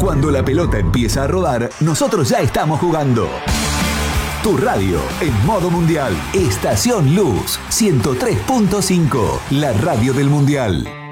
Cuando la pelota empieza a rodar, nosotros ya estamos jugando. Tu radio en modo mundial. Estación Luz 103.5, la radio del mundial.